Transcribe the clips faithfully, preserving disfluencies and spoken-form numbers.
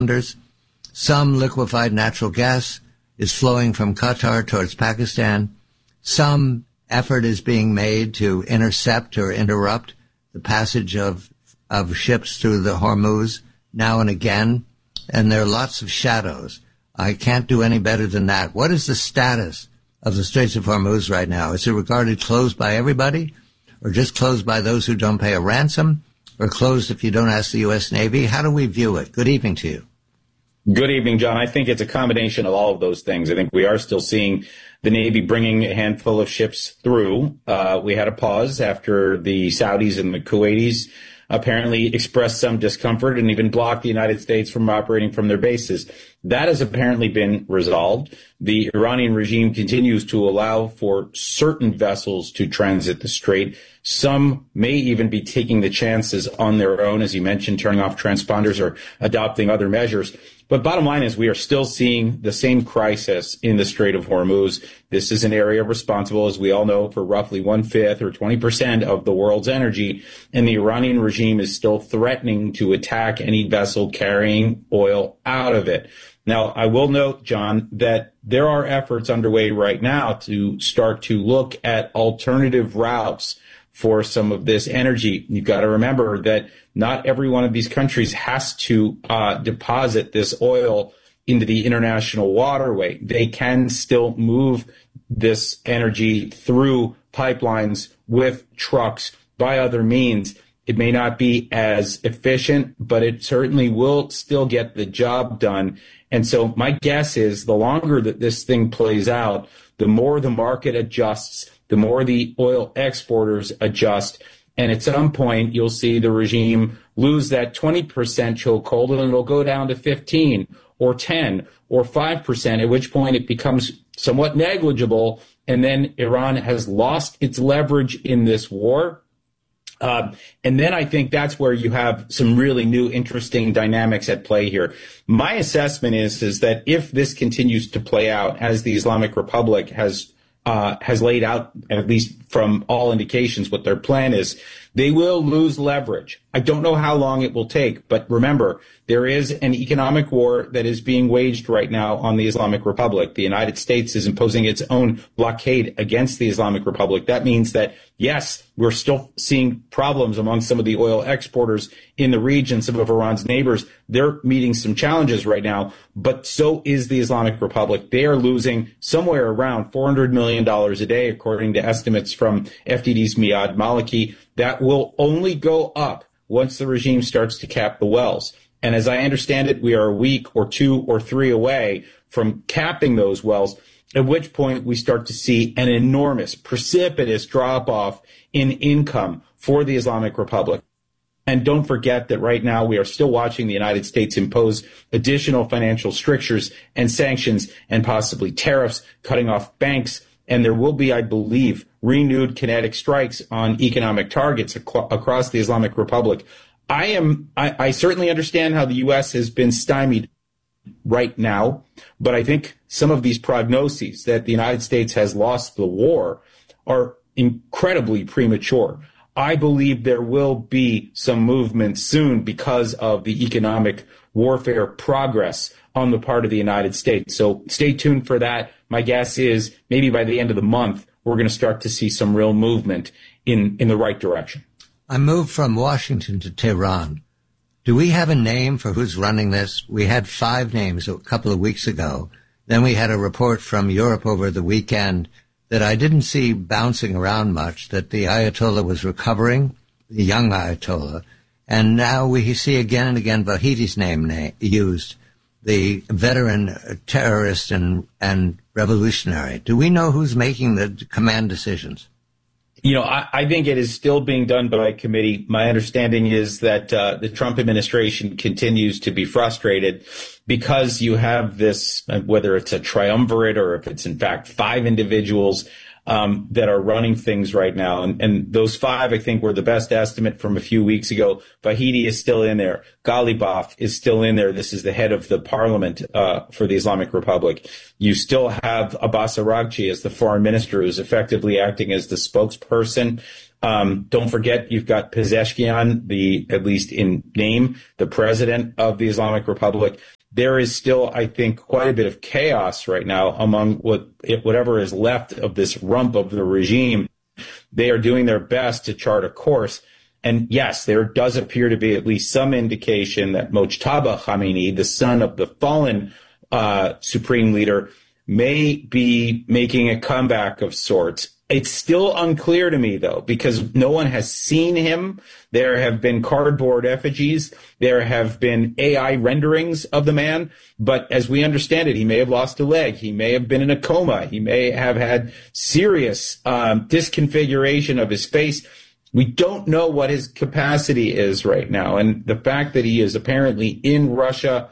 carpenters. Some liquefied natural gas is flowing from Qatar towards Pakistan. Some effort is being made to intercept or interrupt the passage of of ships through the Hormuz now and again. And there are lots of shadows. I can't do any better than that. What is the status of the Straits of Hormuz right now? Is it regarded closed by everybody, or just closed by those who don't pay a ransom, or closed if you don't ask the U S Navy? How do we view it? Good evening to you. Good evening, John. I think it's a combination of all of those things. I think we are still seeing the Navy bringing a handful of ships through. Uh, we had a pause after the Saudis and the Kuwaitis apparently expressed some discomfort and even blocked the United States from operating from their bases. That has apparently been resolved. The Iranian regime continues to allow for certain vessels to transit the strait. Some may even be taking the chances on their own, as you mentioned, turning off transponders or adopting other measures. But bottom line is we are still seeing the same crisis in the Strait of Hormuz. This is an area responsible, as we all know, for roughly one-fifth or twenty percent of the world's energy. And the Iranian regime is still threatening to attack any vessel carrying oil out of it. Now, I will note, John, that there are efforts underway right now to start to look at alternative routes for some of this energy. You've got to remember that not every one of these countries has to uh, deposit this oil into the international waterway. They can still move this energy through pipelines with trucks by other means. It may not be as efficient, but it certainly will still get the job done. And so my guess is the longer that this thing plays out, the more the market adjusts, the more the oil exporters adjust. And at some point, you'll see the regime lose that twenty percent chokehold, and it'll go down to fifteen or ten or five percent, at which point it becomes somewhat negligible. And then Iran has lost its leverage in this war. Uh, and then I think that's where you have some really new, interesting dynamics at play here. My assessment is, is that if this continues to play out as the Islamic Republic has Uh, has laid out, at least from all indications, what their plan is, they will lose leverage. I don't know how long it will take, but remember, there is an economic war that is being waged right now on the Islamic Republic. The United States is imposing its own blockade against the Islamic Republic. That means that, yes, we're still seeing problems among some of the oil exporters in the region, some of Iran's neighbors. They're meeting some challenges right now, but so is the Islamic Republic. They are losing somewhere around four hundred million dollars a day, according to estimates from F D D's Miad Maliki. That will only go up once the regime starts to cap the wells. And as I understand it, we are a week or two or three away from capping those wells, at which point we start to see an enormous, precipitous drop-off in income for the Islamic Republic. And don't forget that right now we are still watching the United States impose additional financial strictures and sanctions and possibly tariffs, cutting off banks. And there will be, I believe, renewed kinetic strikes on economic targets ac- across the Islamic Republic. I am, I, I certainly understand how the U S has been stymied right now, but I think some of these prognoses that the United States has lost the war are incredibly premature. I believe there will be some movement soon because of the economic warfare progress on the part of the United States. So stay tuned for that. My guess is maybe by the end of the month, we're going to start to see some real movement in, in the right direction. I moved from Washington to Tehran. Do we have a name for who's running this? We had five names a couple of weeks ago. Then we had a report from Europe over the weekend that I didn't see bouncing around much, that the Ayatollah was recovering, the young Ayatollah. And now we see again and again Vahedi's name na- used, the veteran terrorist and, and revolutionary. Do we know who's making the command decisions? You know, I, I think it is still being done by committee. My understanding is that uh, the Trump administration continues to be frustrated because you have this, whether it's a triumvirate or if it's in fact five individuals um, that are running things right now. And, and those five, I think, were the best estimate from a few weeks ago. Vahedi is still in there. Ghalibaf is still in there. This is the head of the parliament uh, for the Islamic Republic. You still have Abbas Araghchi as the foreign minister, who's effectively acting as the spokesperson. Um, don't forget, you've got Pezeshkian, the, at least in name, the president of the Islamic Republic. there is still, I think, quite a bit of chaos right now among what whatever is left of this rump of the regime. They are doing their best to chart a course. And yes, there does appear to be at least some indication that Mojtaba Khamenei, the son of the fallen uh, supreme leader, may be making a comeback of sorts. It's still unclear to me, though, because no one has seen him. There have been cardboard effigies. There have been A I renderings of the man. But as we understand it, he may have lost a leg. He may have been in a coma. He may have had serious um, disconfiguration of his face. We don't know what his capacity is right now. And the fact that he is apparently in Russia,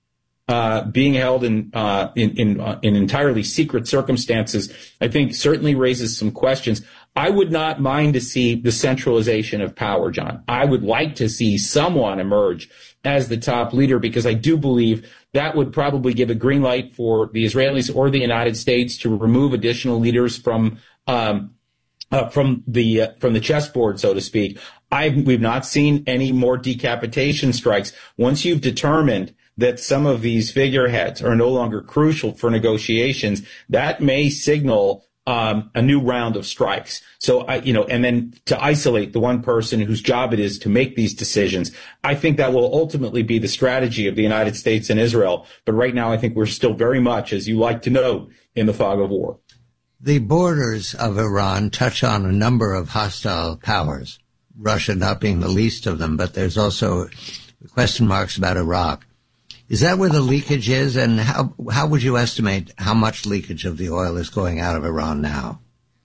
Uh, being held in uh, in in, uh, in entirely secret circumstances, I think certainly raises some questions. I would not mind to see the centralization of power, John. I would like to see someone emerge as the top leader, because I do believe that would probably give a green light for the Israelis or the United States to remove additional leaders from um, uh, from the uh, from the chessboard, so to speak. I we've not seen any more decapitation strikes. Once you've determined that some of these figureheads are no longer crucial for negotiations, that may signal um, a new round of strikes. So, I, you know, and then to isolate the one person whose job it is to make these decisions, I think that will ultimately be the strategy of the United States and Israel. But right now, I think we're still very much, as you like to know, in the fog of war. The borders of Iran touch on a number of hostile powers, Russia not being the least of them, but there's also question marks about Iraq. Is that where the leakage is, and how how would you estimate how much leakage of the oil is going out of Iran now?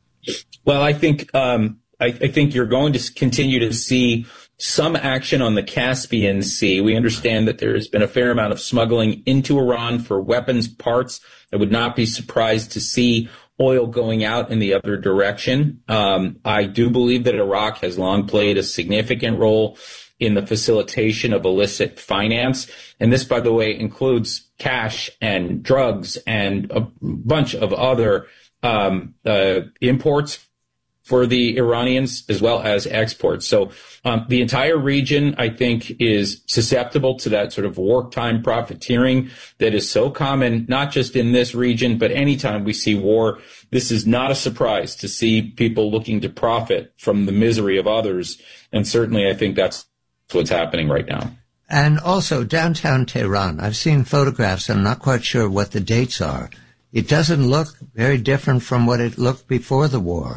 Well, I think um, I, I think you're going to continue to see some action on the Caspian Sea. We understand that there has been a fair amount of smuggling into Iran for weapons parts. I would not be surprised to see oil going out in the other direction. Um, I do believe that Iraq has long played a significant role in the facilitation of illicit finance. And this, by the way, includes cash and drugs and a bunch of other um, uh, imports for the Iranians as well as exports. So um, the entire region, I think, is susceptible to that sort of wartime profiteering that is so common, not just in this region, but anytime we see war. This is not a surprise to see people looking to profit from the misery of others. And certainly I think that's what's happening right now. And also downtown Tehran, I've seen photographs. I'm not quite sure what the dates are. It doesn't look very different from what it looked before the war.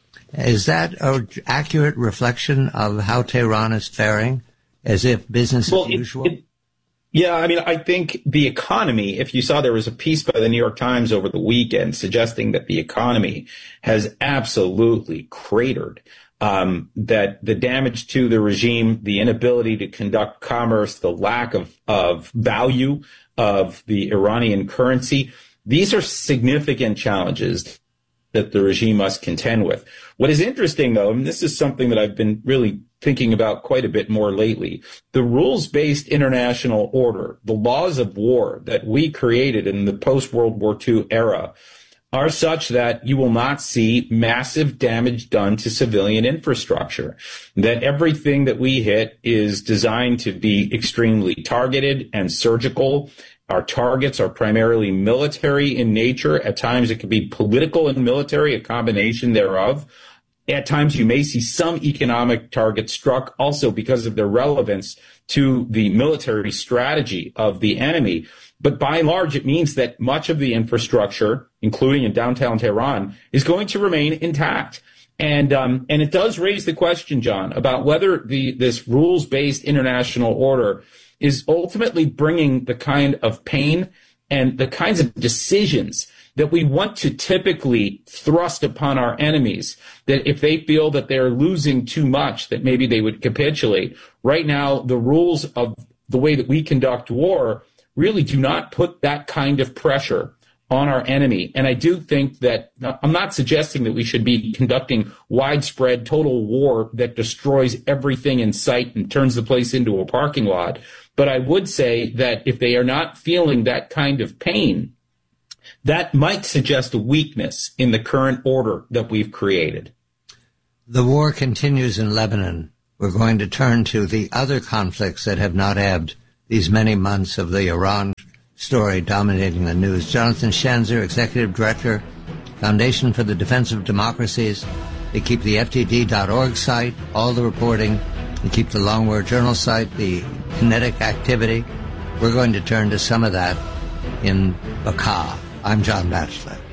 Is that an accurate reflection of how Tehran is faring, as if business well, as it, usual? It, yeah, I mean, I think the economy, if you saw, there was a piece by the New York Times over the weekend suggesting that the economy has absolutely cratered. Um, that the damage to the regime, the inability to conduct commerce, the lack of, of value of the Iranian currency, these are significant challenges that the regime must contend with. What is interesting, though, and this is something that I've been really thinking about quite a bit more lately, the rules-based international order, the laws of war that we created in the post-World War Two era, are such that you will not see massive damage done to civilian infrastructure, that everything that we hit is designed to be extremely targeted and surgical. Our targets are primarily military in nature. At times it could be political and military, a combination thereof. At times you may see some economic targets struck also because of their relevance to the military strategy of the enemy. But by and large, it means that much of the infrastructure, including in downtown Tehran, is going to remain intact. And um, and it does raise the question, John, about whether the this rules-based international order is ultimately bringing the kind of pain and the kinds of decisions that we want to typically thrust upon our enemies, that if they feel that they're losing too much, that maybe they would capitulate. Right now, the rules of the way that we conduct war really do not put that kind of pressure on our enemy. And I do think that, I'm not suggesting that we should be conducting widespread total war that destroys everything in sight and turns the place into a parking lot. But I would say that if they are not feeling that kind of pain, that might suggest a weakness in the current order that we've created. The war continues in Lebanon. We're going to turn to the other conflicts that have not ebbed, these many months of the Iran story dominating the news. Jonathan Schanzer, Executive Director, Foundation for the Defense of Democracies. They keep the F T D dot org site, all the reporting. They keep the Long War Journal site, the kinetic activity. We're going to turn to some of that in Bekaa. I'm John Batchelor.